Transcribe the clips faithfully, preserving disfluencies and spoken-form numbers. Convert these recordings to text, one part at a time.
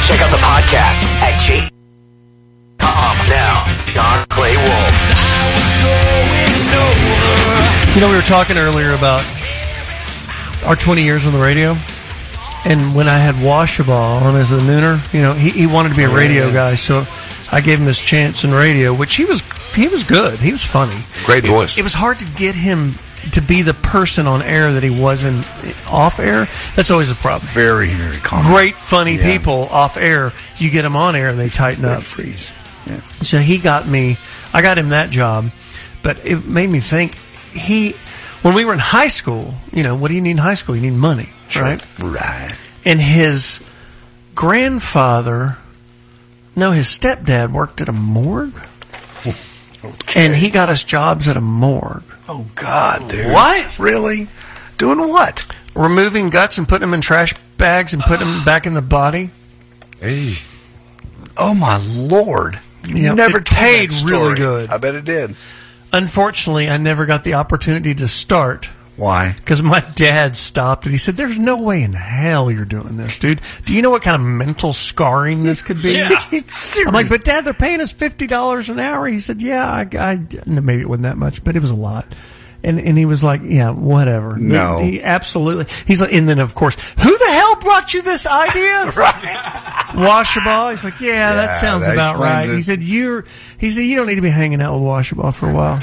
Check out the podcast at J. Um, now, John Clay Wolf. You know, we were talking earlier about our twenty years on the radio, and when I had Washaball on as a nooner, you know, he, he wanted to be a radio guy, so I gave him his chance in radio, which he was he was good. He was funny. Great voice. It, it was hard to get him to be the person on air that he wasn't off air. That's always a problem. Very, very common. Great, funny yeah. people off air. You get them on air and they tighten they up. Freeze. Yeah. So he got me, I got him that job, but it made me think, he, when we were in high school, you know, what do you need in high school? You need money, Sure. right? Right. And his grandfather, no, his stepdad worked at a morgue. Okay. And he got us jobs at a morgue. Oh, God, dude. What? Really? Doing what? Removing guts and putting them in trash bags and putting them back in the body. Hey. Oh, my Lord. You Yeah, never it told paid that story. really good. I bet it did. Unfortunately, I never got the opportunity to start Why? because my dad stopped and he said, "There's no way in hell you're doing this, dude. Do you know what kind of mental scarring this could be?" Yeah. I'm like, "But Dad, they're paying us fifty dollars an hour." He said, "Yeah, I, I no, maybe it wasn't that much, but it was a lot." And and he was like, "Yeah, whatever." No. he, he absolutely. He's like, and then of course, who the hell brought you this idea? Right. Washaball. He's like, yeah, that Yeah, sounds that about explains right. it. He said, "You're." He said, "You don't need to be hanging out with Washaball for a while."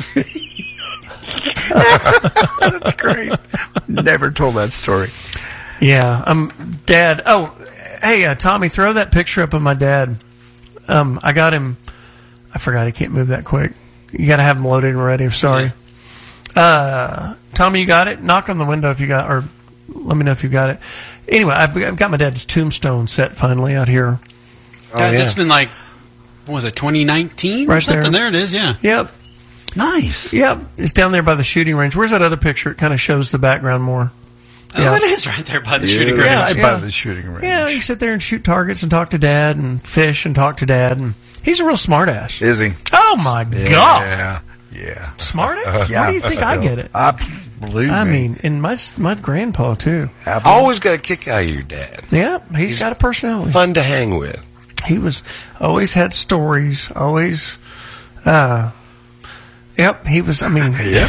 That's great. Never told that story. Yeah, um, Dad. Oh, hey, uh, Tommy, throw that picture up of my dad. Um, I got him. I forgot he can't move that quick. You got to have him loaded and ready. I'm sorry. Uh, Tommy, you got it? Knock on the window if you got, or let me know if you got it. Anyway, I've, I've got my dad's tombstone set finally out here. Oh, yeah. That's been like, what was it, twenty nineteen Right or something? there. There it is, yeah. Yep. Nice. Yep. It's down there by the shooting range. Where's that other picture? It kind of shows the background more. Oh, Yeah. it is right there by the Yeah, shooting range. Yeah, right yeah. by the shooting range. Yeah, you can sit there and shoot targets and talk to Dad and fish and talk to Dad. And he's a real smart ass. Is he? Oh, my God. Yeah. Yeah. Smart ass? Yeah. Why do you think I get it? I believe I me. mean, and my my grandpa, too. I always got a kick out of your dad. Yeah, he's got a personality. Fun to hang with. He was, always had stories, always, uh, yep, he was, I mean, Yep.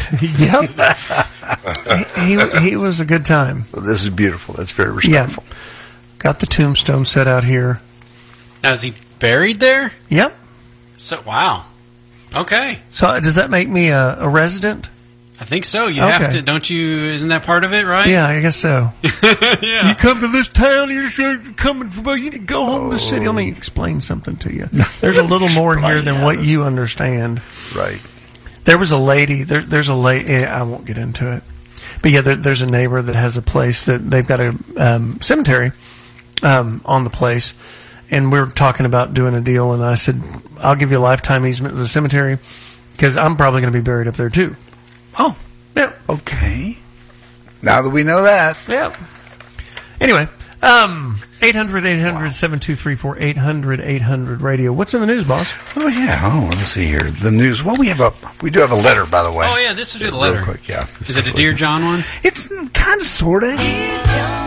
yep. he, he, he was a good time. Well, this is beautiful. That's very Yeah. respectful. Got the tombstone set out here. Now, is he buried there? Yep. So, wow. Okay. So does that make me a, a resident? I think so. You Okay. have to, don't you? Isn't that part of it, right? Yeah, I guess so. Yeah. You come to this town, you're just coming from, you need to go home to the city. Let me explain something to you. There's a little more here than what you understand. Right. There was a lady, there, there's a lady, I won't get into it. But yeah, there, there's a neighbor that has a place that they've got a um, cemetery um, on the place. And we were talking about doing a deal, and I said, I'll give you a lifetime easement to the cemetery because I'm probably going to be buried up there too. Oh, Yeah. okay. Now that we know that. Yeah. Anyway, um, eight hundred, eight hundred, seven two three four, eight hundred, eight hundred radio. What's in the news, boss? Oh, yeah. Oh, let's see here. The news. Well, we have a, we do have a letter, by the way. Oh, yeah, this will do the Real letter. quick, yeah. Is it a Dear John one? It's kind of, sort of. Dear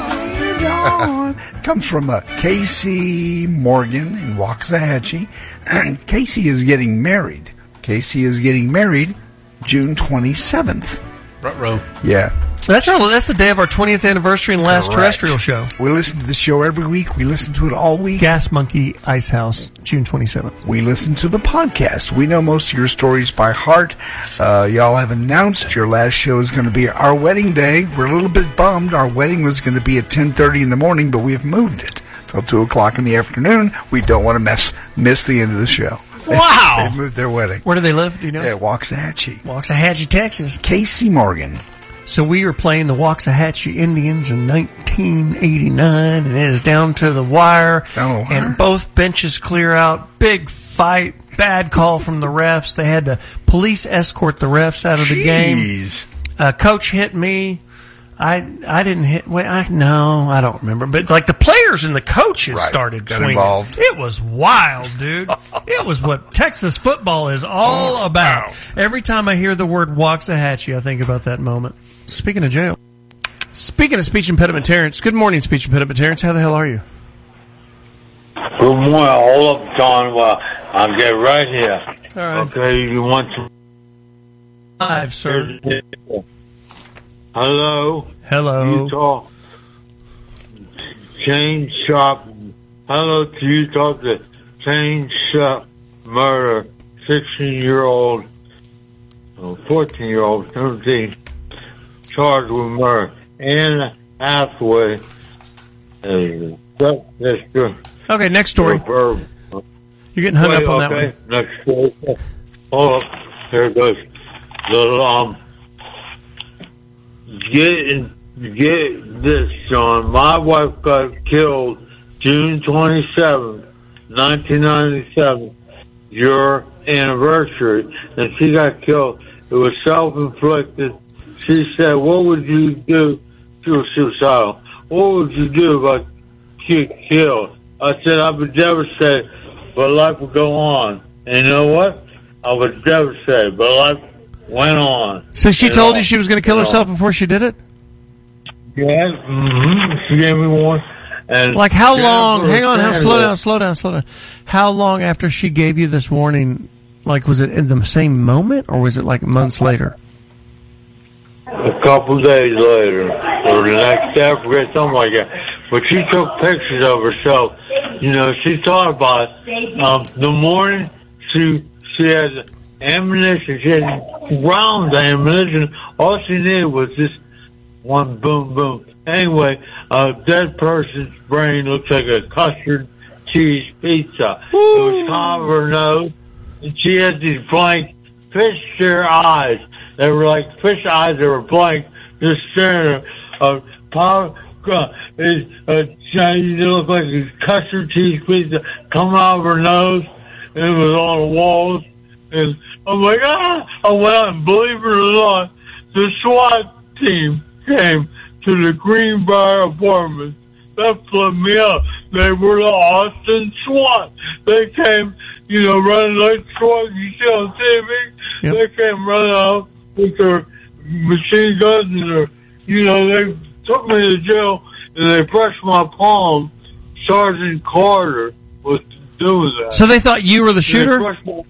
John. Comes from uh, Casey Morgan in Waxahachie. Casey is getting married. Casey is getting married June twenty-seventh. Ruh-roh. Yeah. That's our, that's the day of our twentieth anniversary and last Correct. terrestrial show. We listen to the show every week. We listen to it all week. Gas Monkey Ice House, June twenty-seventh. We listen to the podcast. We know most of your stories by heart. Uh, y'all have announced your last show is going to be our wedding day. We're a little bit bummed. Our wedding was going to be at ten thirty in the morning, but we have moved it till two o'clock in the afternoon. We don't want to mess miss the end of the show. Wow. They moved their wedding. Where do they live? Do you know? Yeah, Waxahachie. Waxahachie, Texas. Casey Morgan. So we were playing the Waxahachie Indians in nineteen eighty-nine, and it is down to the wire, Down the wire? and both benches clear out. Big fight, bad call from the refs. They had to police escort the refs out of the game. Jeez. Uh, coach hit me. I I didn't hit. Wait, I no, I don't remember. But like the players and the coaches Right. started Got swinging. involved. It was wild, dude. It was what Texas football is all Oh, about. wow. Every time I hear the word Waxahachie, I think about that moment. Speaking of jail, speaking of speech impediment Terrence, good morning, speech impediment Terrence. How the hell are you? Well, Good morning. Hold up, John. Well, I'll get right here. All right. Okay, you want to... Live, sir. Hello? Hello. Utah Chain Shop. Hello to Utah, the Chain Shop murder. sixteen-year-old, fourteen-year-old, seventeen, charged with murder. Anne Hathaway, a stepsister. Okay, next story. You're getting hung Wait, up on okay, that one. next story. Hold up. Here it goes. The, um, get, get this, John. My wife got killed June twenty-seventh, nineteen ninety-seven. Your anniversary. And she got killed. It was self-inflicted. She said, what would you do? She was suicidal. What would you do if I get killed? I said, I would devastated, but life would go on. And you know what? I was devastated, but life went on. So she And told on. you she was going to kill And herself on. before she did it? Yeah, mm-hmm. She gave me one. And Like how long? Jennifer Hang on, how, Sanders- slow down, slow down, slow down. How long after she gave you this warning? Like, was it in the same moment, or was it like months later? A couple days later, or the next day, I forget, something like that. But she took pictures of herself. You know, she thought about it. Um, the morning, she she had ammunition. She had round ammunition. All she needed was just one boom, boom. Anyway, a dead person's brain looks like a custard cheese pizza. It was kind of her nose. And she had these blank fish-share eyes. They were like fish eyes that were blank, just staring at her. Uh, power, uh, it, uh, she looked like a custard cheese pizza coming out of her nose. And it was on the walls. And I'm like, ah! I went out and believe it or not, the SWAT team came to the Greenbrier apartment. That flipped me out. They were the Austin SWAT. They came, you know, running like SWAT. You see on T V? Yep. They came running out with their machine guns and their, you know, they took me to jail and they pressed my palm. Sergeant Carter was doing that. So they thought you were the They shooter? pressed my-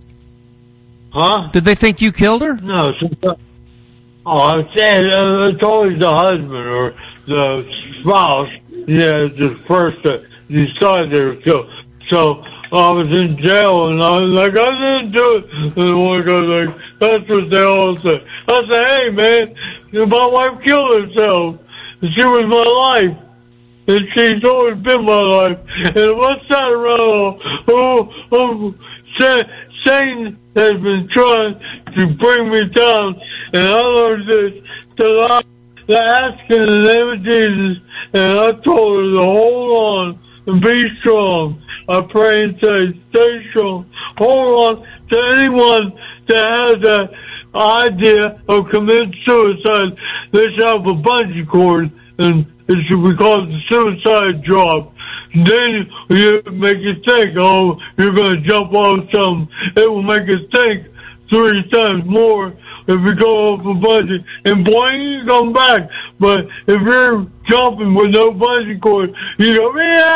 Huh? Did they think you killed her? No, sometimes. Oh, I'm saying uh, it's always the husband or the spouse. Yeah, the first that decided they were killed. So I was in jail and I was like, I didn't do it. And one goes like, that's what they all say. I said, hey man, my wife killed herself. She was my life. And she's always been my life. And what's that around? Oh, oh, Satan has been trying to bring me down. And I learned this to I ask in the name of Jesus. And I told her to hold on and be strong. I pray and say, stay strong. Hold on to anyone that has that idea of committing suicide. They should have a bungee cord, and it should be called the suicide drop. Then you make you think, oh, you're going to jump off something. It will make you think three times more if you go off a bungee. And boy, you come back. But if you're jumping with no bungee cord, you go,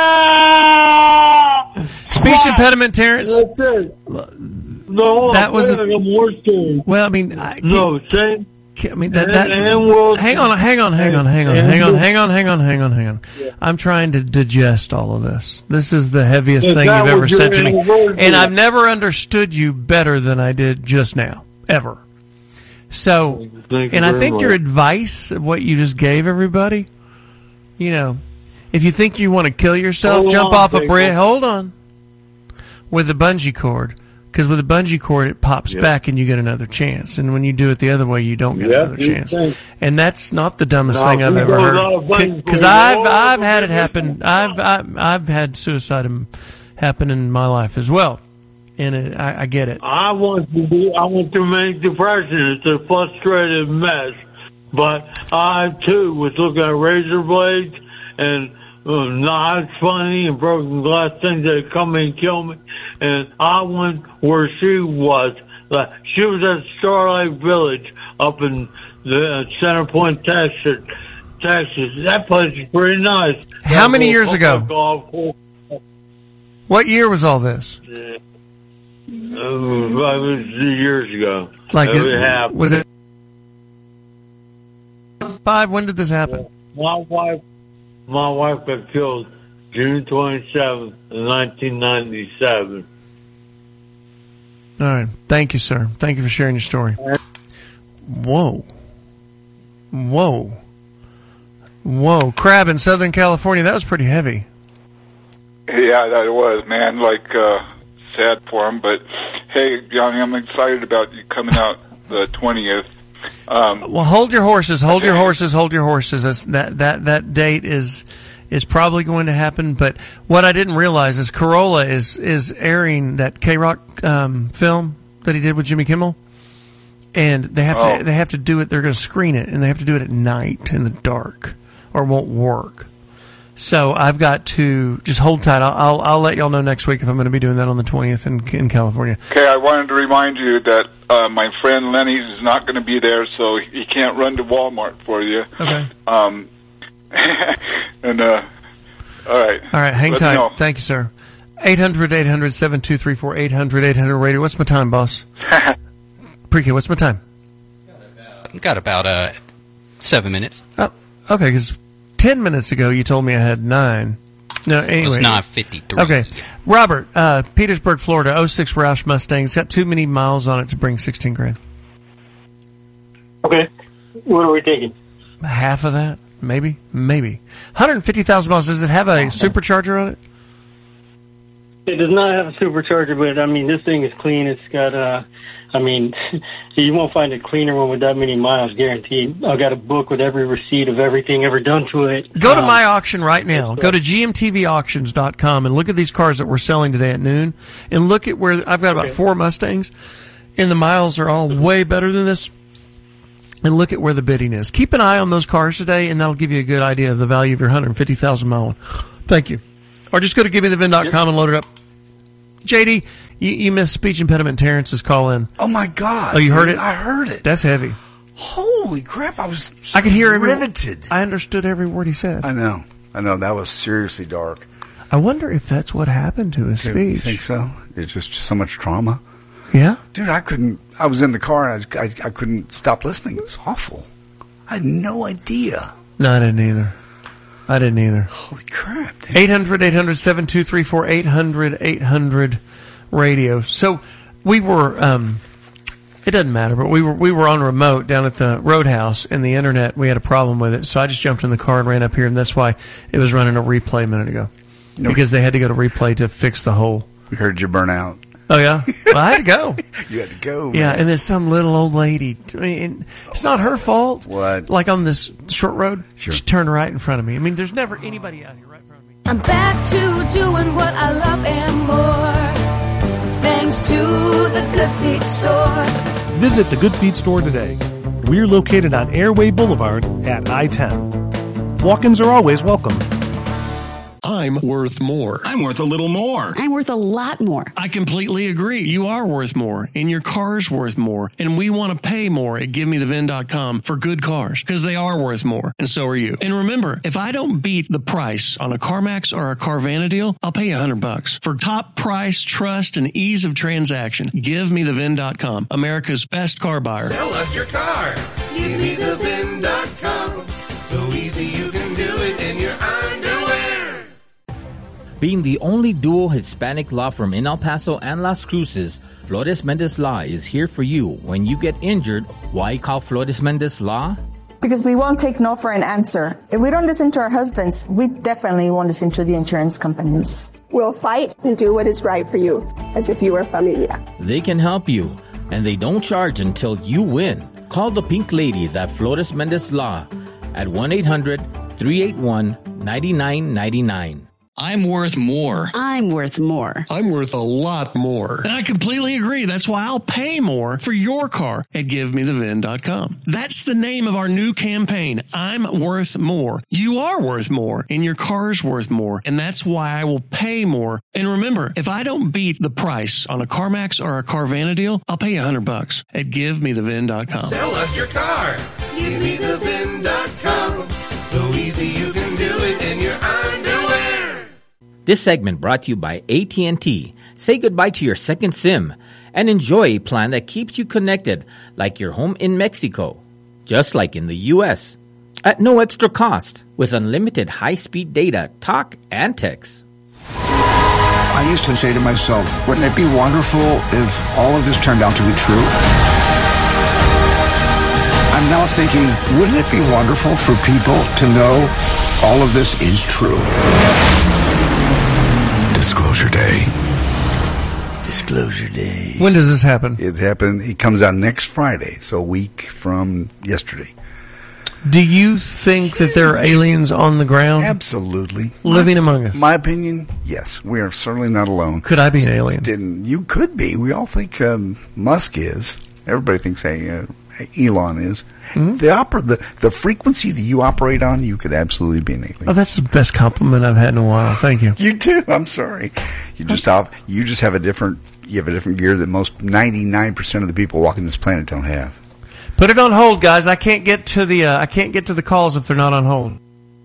yeah! Speech impediment, Terrence. That's it. No, That was a- like a more story. Well, I mean, I, No, same. I mean that. that And- and we'll- hang on, hang on, hang on, hang on, and- hang on, hang on, hang on, hang on, hang on. I'm trying to digest all of this. This is the heaviest Is thing that you've ever what said to you're me, in the word and for? I've never understood you better than I did just now, ever. So, Thank you and I very think much. your advice, of what you just gave everybody, you know, if you think you want to kill yourself, Hold jump on, off a people. bridge. Hold on, with a bungee cord. Because with a bungee cord, it pops Yep. back and you get another chance. And when you do it the other way, you don't get Yep, another you chance. think. And that's not the dumbest No, thing I've we ever go heard. without a bungee Because cord. I've Oh, I've had it my happen. I've I've, I've had suicide im- happen in my life as well, and it, I, I get it. I want to be, I want to make depression. It's a frustrated mess. But I, too, was looking at razor blades and uh, knives funny and broken glass things that come and kill me. And I went where she was. Like, she was at Starlight Village up in the uh, Center Point, Texas. Texas. That place is pretty nice. How That many little years ago? Golf course. What year was all this? Uh, it was years ago. Like it, it, happened. was it five? When did this happen? My wife, my wife got killed June twenty-seventh, nineteen ninety-seven. All right. Thank you, sir. Thank you for sharing your story. Whoa. Whoa. Whoa. Crab in Southern California. That was pretty heavy. Yeah, that was, man. Like, uh, sad for him. But, hey, Johnny, I'm excited about you coming out the twentieth. Um, well, hold your horses. Hold your horses. Hold your horses. That's, that, that, that date is... is probably going to happen, but what I didn't realize is Corolla is is airing that K-Rock um, film that he did with Jimmy Kimmel, and they have oh. to they have to do it. They're going to screen it, and they have to do it at night in the dark, or it won't work. So I've got to just hold tight. I'll I'll, I'll let y'all know next week if I'm going to be doing that on the twentieth in in California. Okay, I wanted to remind you that uh, my friend Lenny is not going to be there, so he can't run to Walmart for you. Okay. Um. and uh, all right, all right. Hang Let tight. Thank you, sir. eight hundred, eight hundred, seven two three four, eight hundred, eight hundred radio. What's my time, boss? Pre-K, what's my time? Got about uh seven minutes. Oh, okay. Because ten minutes ago you told me I had nine. No, anyway. Well, it's nine fifty-three. Okay, Robert, uh, Petersburg, Florida, oh six Roush Mustang. It's got too many miles on it to bring sixteen grand. Okay, what are we taking? Half of that. Maybe, maybe. one hundred fifty thousand miles. Does it have a supercharger on it? It does not have a supercharger, but, I mean, this thing is clean. It's got, uh, I mean, you won't find a cleaner one with that many miles, guaranteed. I've got a book with every receipt of everything ever done to it. Go to um, my auction right now. Go to G M T V auctions dot com and look at these cars that we're selling today at noon. And look at where I've got about okay. four Mustangs, and the miles are all way better than this. And look at where the bidding is. Keep an eye on those cars today, and that'll give you a good idea of the value of your one hundred fifty thousand mile one. Thank you. Or just go to give me the vin dot com and load it up. J D, you, you missed speech impediment Terrence's call in. Oh, my God. Oh, you heard dude, it? I heard it. That's heavy. Holy crap. I was so I could hear every, riveted. I understood every word he said. I know. I know. That was seriously dark. I wonder if that's what happened to his Okay, you speech. think so? It's just so much trauma. Yeah? Dude, I couldn't. I was in the car. And I, I, I couldn't stop listening. It was awful. I had no idea. No, I didn't either. I didn't either. Holy crap. Dude. eight hundred, eight hundred, seven two three four, eight hundred, eight hundred radio. So we were, um, it doesn't matter, but we were, we were on remote down at the Roadhouse, and the internet, we had a problem with it. So I just jumped in the car and ran up here, and that's why it was running a replay a minute ago. No, because they had to go to replay to fix the hole. We heard you burn out. Oh, yeah? Well, I had to go. You had to go, man. Yeah, and then some little old lady. I mean, it's not her fault. What? Like on this short road, Sure. she turned right in front of me. I mean, there's never anybody out here right in front of me. I'm back to doing what I love and more, thanks to the Good Feet Store. Visit the Good Feet Store today. We're located on Airway Boulevard at I ten. Walk-ins are always welcome. I'm worth more. I'm worth a little more. I'm worth a lot more. I completely agree. You are worth more, and your car's worth more, and we want to pay more at give me the vin dot com for good cars, because they are worth more, and so are you. And remember, if I don't beat the price on a CarMax or a Carvana deal, I'll pay you a hundred bucks. For top price, trust, and ease of transaction, give me the vin dot com, America's best car buyer. Sell us your car. give me the vin dot com. So easy you can do it in your underwear. Being the only dual Hispanic law firm in El Paso and Las Cruces, Flores Mendez Law is here for you when you get injured. Why call Flores Mendez Law? Because we won't take no for an answer. If we don't listen to our husbands, we definitely won't listen to the insurance companies. We'll fight and do what is right for you, as if you were familia. They can help you, and they don't charge until you win. Call the Pink Ladies at Flores Mendez Law at one eight hundred, three eight one, nine nine nine nine. I'm worth more. I'm worth more. I'm worth a lot more. And I completely agree. That's why I'll pay more for your car at give me the vin dot com. That's the name of our new campaign. I'm worth more. You are worth more, and your car's worth more. And that's why I will pay more. And remember, if I don't beat the price on a CarMax or a Carvana deal, I'll pay you a hundred bucks at give me the vin dot com. Sell us your car. give me the vin dot com. So easy you can do it in your underwear. This segment brought to you by A T and T. Say goodbye to your second SIM and enjoy a plan that keeps you connected like your home in Mexico, just like in the U S, at no extra cost with unlimited high-speed data, talk, and text. I used to say to myself, wouldn't it be wonderful if all of this turned out to be true? I'm now thinking, wouldn't it be wonderful for people to know all of this is true? Disclosure Day. Disclosure Day. When does this happen? It happened. It comes out next Friday, so a week from yesterday. Do you think that there are aliens on the ground? Absolutely. Living my, among us? My opinion, yes. We are certainly not alone. Could I be an alien? Didn't, you could be. We all think um, Musk is. Everybody thinks hey, uh, Elon is. Mm-hmm. The, opera, the the frequency that you operate on, you could absolutely be an alien. Oh, that's the best compliment I've had in a while. Thank you. You too. I'm sorry. You just have you just have a different you have a different gear that most ninety-nine percent of the people walking this planet don't have. Put it on hold, guys. I can't get to the uh, I can't get to the calls if they're not on hold.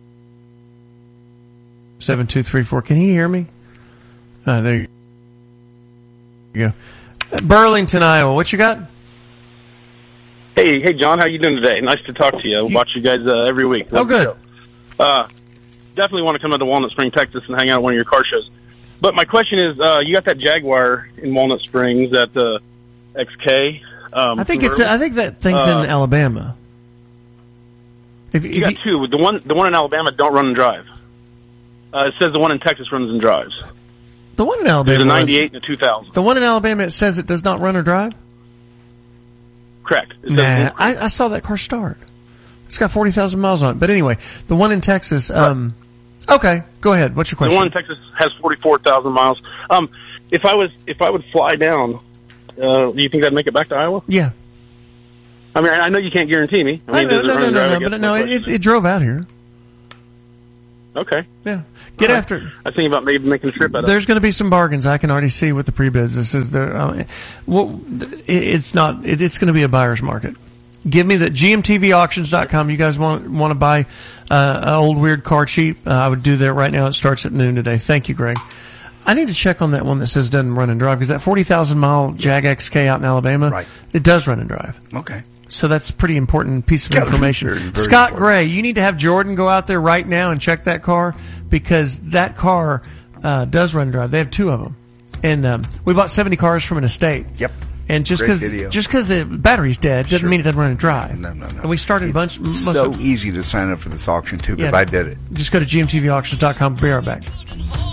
Seven two three four. Can he hear me? Uh, there you go. Burlington, Iowa. What you got? Hey, hey, John, how you doing today? Nice to talk to you. I watch you guys uh, every week. Oh, good. Uh, definitely want to come out to Walnut Spring, Texas, and hang out at one of your car shows. But my question is, uh, you got that Jaguar in Walnut Springs, that uh, X K. Um, I think it's. I think that thing's uh, in Alabama. If, you if got you, two. The one, the one in Alabama, don't run and drive. Uh, it says the one in Texas runs and drives. The one in Alabama. There's a ninety-eight and a two thousand. The one in Alabama, it says it does not run or drive. Correct. It Nah, I, I saw that car start. It's got forty thousand miles on it. But anyway, the one in Texas. Um, okay, go ahead. What's your question? The one in Texas has forty-four thousand miles. Um, if I was, if I would fly down, uh, do you think I'd make it back to Iowa? Yeah. I mean, I know you can't guarantee me. I mean, I know, does it no, run no, and no, drive? I no, guess but my no, question. it, it drove out here. Okay. Yeah. Get All right. after it. I was thinking about maybe making a trip out of it. There's going to be some bargains. I can already see with the pre-bids. This is the. Uh, well, it, it's not. It, it's going to be a buyer's market. Give me the G M T V auctions dot com. You guys want want to buy uh, an old weird car cheap? Uh, I would do that right now. It starts at noon today. Thank you, Greg. I need to check on that one that says doesn't run and drive, because that forty thousand mile Jag X K out in Alabama, right. It does run and drive. Okay. So that's a pretty important piece of Gotta be information. very, very Scott important. Gray, you need to have Jordan go out there right now and check that car, because that car uh, does run and drive. They have two of them. And um, we bought seventy cars from an estate. Yep. And just Great because video. just because the battery's dead doesn't Sure. mean it doesn't run and drive. No, no, no. And we started It's a bunch. most so of- easy to sign up for this auction, too, because Yeah. I did it. Just go to G M T V auctions dot com. Be right back.